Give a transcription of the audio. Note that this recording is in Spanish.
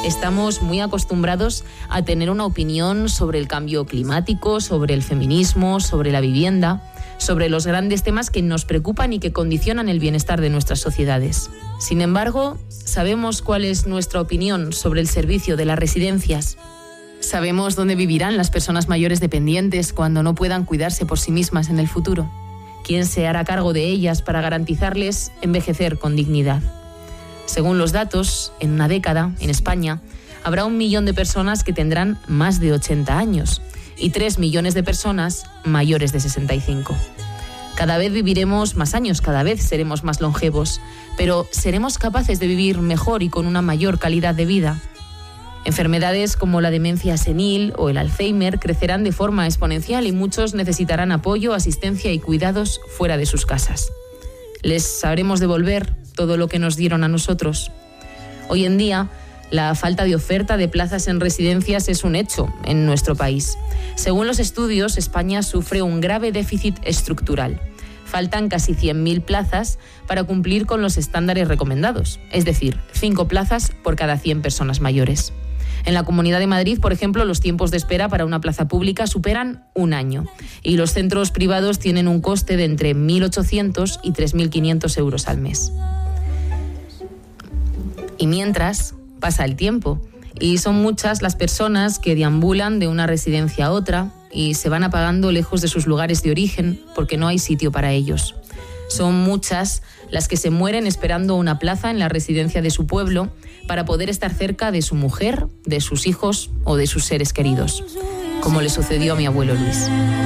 Estamos muy acostumbrados a tener una opinión sobre el cambio climático, sobre el feminismo, sobre la vivienda, sobre los grandes temas que nos preocupan y que condicionan el bienestar de nuestras sociedades. Sin embargo, ¿sabemos cuál es nuestra opinión sobre el servicio de las residencias? ¿Sabemos dónde vivirán las personas mayores dependientes cuando no puedan cuidarse por sí mismas en el futuro? ¿Quién se hará cargo de ellas para garantizarles envejecer con dignidad? Según los datos, en una década, en España, habrá 1 millón de personas que tendrán más de 80 años y 3 millones de personas mayores de 65. Cada vez viviremos más años, cada vez seremos más longevos, pero ¿seremos capaces de vivir mejor y con una mayor calidad de vida? Enfermedades como la demencia senil o el Alzheimer crecerán de forma exponencial y muchos necesitarán apoyo, asistencia y cuidados fuera de sus casas. ¿Les sabremos devolver todo lo que nos dieron a nosotros? Hoy en día, la falta de oferta de plazas en residencias es un hecho en nuestro país. Según los estudios, España sufre un grave déficit estructural. Faltan casi 100.000 plazas para cumplir con los estándares recomendados, es decir, 5 plazas por cada 100 personas mayores. En la Comunidad de Madrid, por ejemplo, los tiempos de espera para una plaza pública superan 1 año y los centros privados tienen un coste de entre 1.800 y 3.500 euros al mes. Y mientras, pasa el tiempo y son muchas las personas que deambulan de una residencia a otra y se van apagando lejos de sus lugares de origen porque no hay sitio para ellos. Son muchas las que se mueren esperando una plaza en la residencia de su pueblo para poder estar cerca de su mujer, de sus hijos o de sus seres queridos, como le sucedió a mi abuelo Luis.